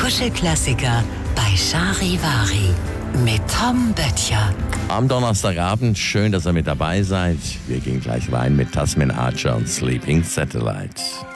Kuschelklassiker bei Charivari mit Tom Böttcher. Am Donnerstagabend, schön, dass ihr mit dabei seid. Wir gehen gleich rein mit Tasmin Archer und Sleeping Satellite.